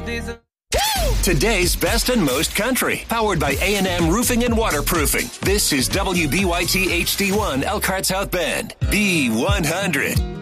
Today's best and most country, powered by A&M Roofing and Waterproofing. This is WBYT HD1 Elkhart South Bend, B100.